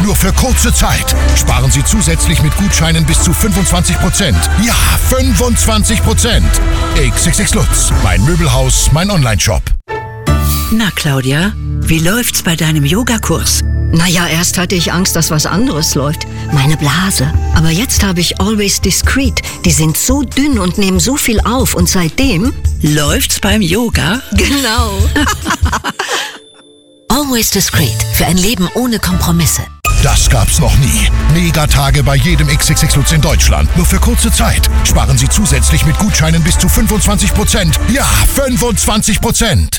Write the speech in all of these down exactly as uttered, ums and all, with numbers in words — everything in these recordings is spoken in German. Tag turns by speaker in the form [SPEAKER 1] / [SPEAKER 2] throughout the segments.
[SPEAKER 1] Nur für kurze Zeit. Sparen Sie zusätzlich mit Gutscheinen bis zu fünfundzwanzig Prozent. Ja, fünfundzwanzig Prozent. X X X Lutz, mein Möbelhaus, mein Onlineshop.
[SPEAKER 2] Na, Claudia, wie läuft's bei deinem Yogakurs?
[SPEAKER 3] Naja, erst hatte ich Angst, dass was anderes läuft. Meine Blase. Aber jetzt habe ich Always Discreet. Die sind so dünn und nehmen so viel auf. Und seitdem...
[SPEAKER 2] Läuft's beim Yoga?
[SPEAKER 3] Genau.
[SPEAKER 4] Always Discreet. Für ein Leben ohne Kompromisse.
[SPEAKER 1] Das gab's noch nie. Megatage bei jedem X X X Lutz in Deutschland. Nur für kurze Zeit. Sparen Sie zusätzlich mit Gutscheinen bis zu fünfundzwanzig Prozent. Ja, fünfundzwanzig Prozent.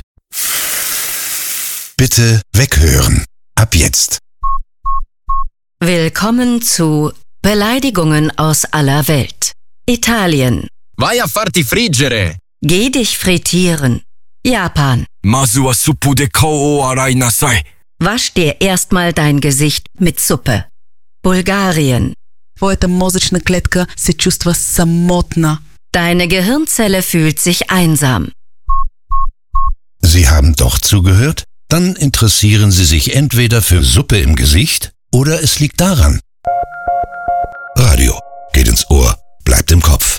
[SPEAKER 5] Bitte weghören. Ab jetzt.
[SPEAKER 6] Willkommen zu Beleidigungen aus aller Welt. Italien.
[SPEAKER 7] Vai a farti friggere.
[SPEAKER 6] Geh dich frittieren. Japan.
[SPEAKER 7] Masu wa suppu de kou o arai nasai.
[SPEAKER 6] Wasch dir erstmal dein Gesicht mit Suppe. Bulgarien.
[SPEAKER 8] Твоята мозъчна клетка се чувства самотна.
[SPEAKER 6] Deine Gehirnzelle fühlt sich einsam.
[SPEAKER 5] Sie haben doch zugehört? Dann interessieren Sie sich entweder für Suppe im Gesicht oder es liegt daran. Radio geht ins Ohr, bleibt im Kopf.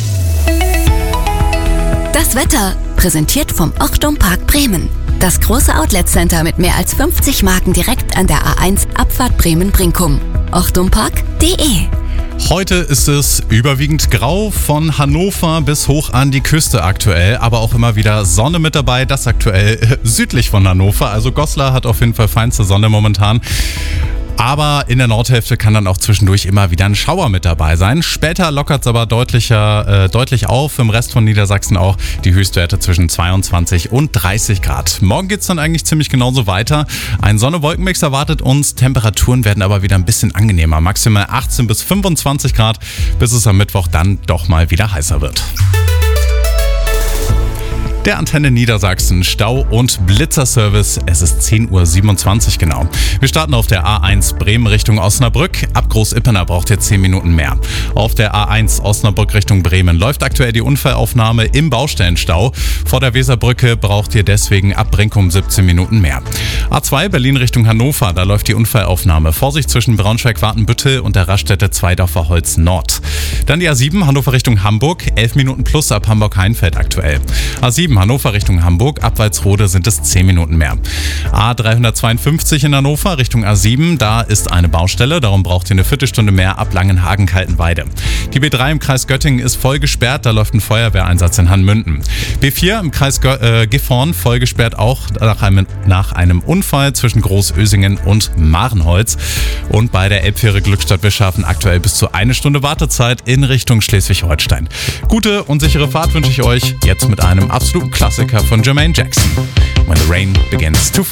[SPEAKER 4] Das Wetter, präsentiert vom Ochtum Park Bremen. Das große Outlet-Center mit mehr als fünfzig Marken direkt an der A eins Abfahrt Bremen-Brinkum. ochtumpark punkt de.
[SPEAKER 9] Heute ist es überwiegend grau, von Hannover bis hoch an die Küste aktuell, aber auch immer wieder Sonne mit dabei, das aktuell südlich von Hannover. Also Goslar hat auf jeden Fall feinste Sonne momentan. Aber in der Nordhälfte kann dann auch zwischendurch immer wieder ein Schauer mit dabei sein. Später lockert es aber deutlicher, äh, deutlich auf. Im Rest von Niedersachsen auch die Höchstwerte zwischen zweiundzwanzig und dreißig Grad. Morgen geht es dann eigentlich ziemlich genauso weiter. Ein Sonne-Wolkenmix erwartet uns. Temperaturen werden aber wieder ein bisschen angenehmer. Maximal achtzehn bis fünfundzwanzig Grad, bis es am Mittwoch dann doch mal wieder heißer wird. Der Antenne Niedersachsen Stau- und Blitzerservice. Es ist zehn Uhr siebenundzwanzig genau. Wir starten auf der A eins Bremen Richtung Osnabrück. Ab Groß-Ippener braucht ihr zehn Minuten mehr. Auf der A eins Osnabrück Richtung Bremen läuft aktuell die Unfallaufnahme im Baustellenstau. Vor der Weserbrücke braucht ihr deswegen ab Brinkum siebzehn Minuten mehr. A zwei Berlin Richtung Hannover, da läuft die Unfallaufnahme. Vorsicht zwischen Braunschweig-Wartenbüttel und der Raststätte Zweidorfer Holz Nord. Dann die A sieben Hannover Richtung Hamburg, elf Minuten plus ab Hamburg-Heinfeld aktuell. A sieben Hannover Richtung Hamburg, ab Walsrode sind es zehn Minuten mehr. A dreihundertzweiundfünfzig in Hannover Richtung A sieben, da ist eine Baustelle, darum braucht ihr eine Viertelstunde mehr ab Langenhagen-Kaltenweide. Die B drei im Kreis Göttingen ist voll gesperrt, da läuft ein Feuerwehreinsatz in Hanmünden. B vier im Kreis Gö- äh, Gifhorn voll gesperrt auch nach einem, nach einem Unfall zwischen Großösingen und Marenholz. Und bei der Elbfähre Glückstadt Bischhafen aktuell bis zu eine Stunde Wartezeit in Richtung Schleswig-Holstein. Gute und sichere Fahrt wünsche ich euch, jetzt mit einem absoluten Klassiker von Jermaine Jackson. When the rain begins to